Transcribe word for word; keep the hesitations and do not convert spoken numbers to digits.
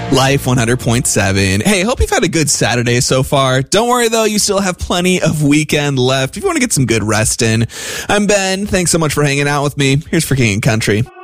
Life one hundred point seven. Hey, hope you've had a good Saturday so far. Don't worry, though. You still have plenty of weekend left if you want to get some good rest in. I'm Ben. Thanks so much for hanging out with me. Here's For King and Country.